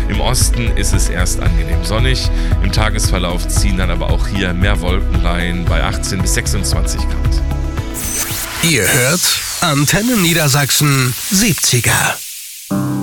Im Osten ist es erst angenehm sonnig. Im Tagesverlauf ziehen dann aber auch hier mehr Wolken rein bei 18 bis 26 Grad. Ihr hört Antenne Niedersachsen 70er.